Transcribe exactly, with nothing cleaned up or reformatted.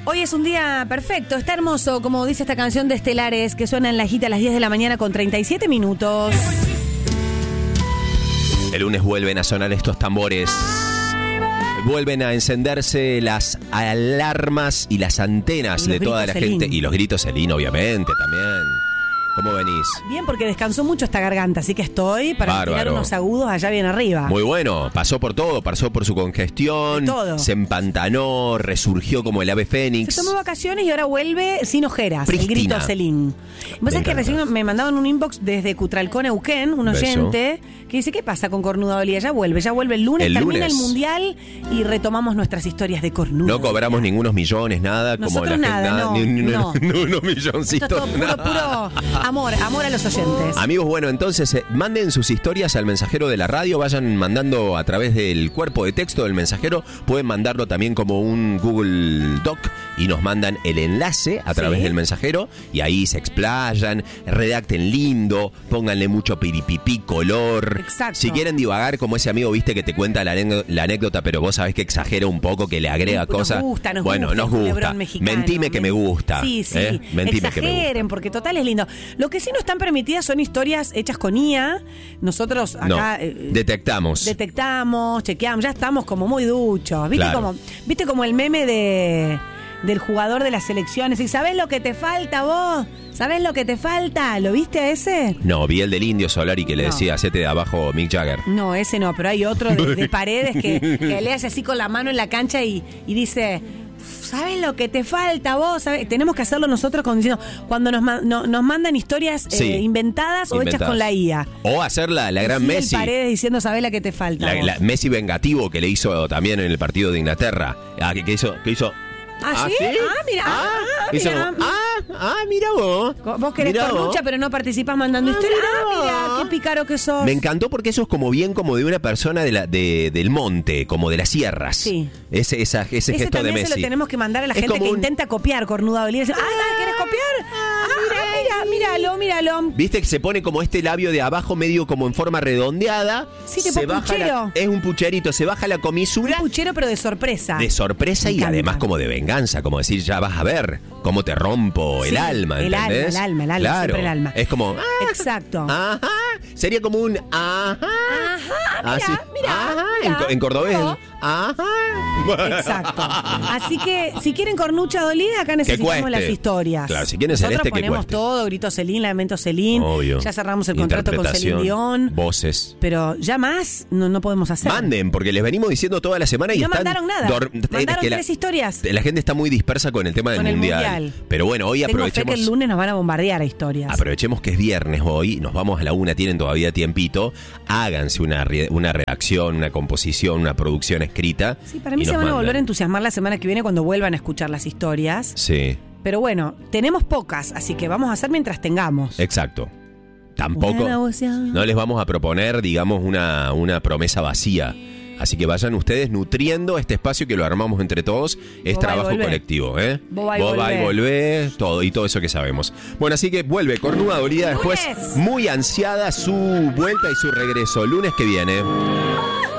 Hoy es un día perfecto, está hermoso, como dice esta canción de Estelares, que suena en la gita a las diez de la mañana con treinta y siete minutos. El lunes vuelven a sonar estos tambores. Vuelven a encenderse las alarmas y las antenas de toda la gente. Y los gritos Celín, obviamente, también. ¿Cómo venís? Bien, porque descansó mucho esta garganta, así que estoy para Bárbaro. tirar unos agudos allá bien arriba. Muy bueno, pasó por todo, pasó por su congestión, todo. Se empantanó, resurgió como el ave fénix. Se tomó vacaciones y ahora vuelve sin ojeras, Prístina. el grito Celín. Vos sabés que encanta. recién me mandaban un inbox desde Cutralcón, Neuquén, un Beso. oyente, que dice, ¿qué pasa con Cornuda Olía? Ya vuelve, ya vuelve el lunes, El termina lunes. el Mundial y retomamos nuestras historias de Cornuda. No cobramos ningunos millones, nada, como Nosotros la nada, gente. no, ni, ni- no. ni unos Esto milloncitos. es todo puro, nada. puro amor, amor a los oyentes. Amigos, bueno, entonces eh, manden sus historias al mensajero de la radio, vayan mandando a través del cuerpo de texto del mensajero, pueden mandarlo también como un Google Doc y nos mandan el enlace a través Sí. del mensajero y ahí se explayan, redacten lindo, pónganle mucho piripipí, color. Exacto. Si quieren divagar como ese amigo, viste, que te cuenta la, anécdo- la anécdota, pero vos sabés que exagera un poco, que le agrega Nos cosas. gusta, nos bueno, gusta nos el gusta. culebrón mexicano. Mentime que me gusta. Sí, sí. ¿eh? Mentime que me gusta. Exageren, porque total es lindo. Lo que sí no están permitidas son historias hechas con I A. Nosotros acá No, eh, detectamos. detectamos, chequeamos, ya estamos como muy duchos. ¿Viste, Claro. como, ¿viste como el meme de del jugador de las selecciones? ¿Y sabés lo que te falta vos? ¿Sabés lo que te falta? ¿Lo viste a ese? No, vi el del Indio Solari que le No. decía, hacete de abajo Mick Jagger. No, ese no, pero hay otro de, de Paredes que, que le hace así con la mano en la cancha y, y dice, ¿sabes lo que te falta vos? ¿Sabés? Tenemos que hacerlo nosotros con, diciendo, cuando nos, ma- no- nos mandan historias Sí. eh, inventadas o hechas Inventadas. con la I A. O hacer la, la gran Sí, el Messi. Paredes diciendo, ¿sabés la que te falta? La, vos?". la Messi vengativo que le hizo también en el partido de Inglaterra. Ah, que, que hizo, que hizo. ¿Ah, sí? Ah, mira, ah, ah, hizo mira. como, ah, ah, mira vos. Vos querés Mirá vos. cornucha, pero no participás mandando Ah, historias. mirá Ah, mira, vos. qué pícaro que sos. Me encantó porque eso es como bien como de una persona de la, de, del monte, como de las sierras. Sí. Ese, esa, ese, Ese gesto de también Messi. se lo tenemos que mandar a la Es gente como que un- intenta copiar Cornuda Olía. Ah, ¿la ¿querés copiar? Ah, mira, míralo, míralo. Viste que se pone como este labio de abajo medio como en forma redondeada. Sí, tipo se baja puchero. la- Es un pucherito, se baja la comisura. Puchero, pero de sorpresa. De sorpresa Me y encanta. además como de venganza, como decir, ya vas a ver cómo te rompo el Sí, alma, el alma, ¿entendés? el alma, el alma, Claro. siempre el alma. Es como, ah, Exacto. ajá, sería como un ajá. Ajá, mira, Así. mira, Ajá, mira. en, co- en cordobés. No. Ajá. Exacto. Así que si quieren cornucha dolida, acá necesitamos cueste. las historias. Claro, si quieren Nosotros celeste, que ponemos cueste. todo, grito Celín, lamento Celín. Obvio. Ya cerramos el contrato con Interpretación, Celine Dion. voces. Pero ya más no, no podemos hacer. Manden, porque les venimos diciendo toda la semana y Y no están mandaron nada. dor- Mandaron que la- tres historias. La gente está muy dispersa con el tema del Con el mundial. mundial. Pero bueno, hoy Tengo fe que aprovechemos. el lunes nos van a bombardear a historias. Aprovechemos que es viernes hoy, nos vamos a la una, tienen todavía tiempito, háganse una, re- una redacción, una composición, una producción escrita. Sí, para mí y se nos van a mandan. volver a entusiasmar la semana que viene cuando vuelvan a escuchar las historias. Sí, Pero bueno, tenemos pocas, así que vamos a hacer mientras tengamos. exacto. Tampoco, Una negociación. no les vamos a proponer, digamos, una, una promesa vacía. Así que vayan ustedes nutriendo este espacio que lo armamos entre todos. Es Vos va y trabajo volvé. colectivo, ¿eh? Vos va y Vos va y volvé. volvé, todo, y todo eso que sabemos. Bueno, así que vuelve Cornuda Dolida después, Lunes. muy ansiada su vuelta y su regreso. Lunes que viene.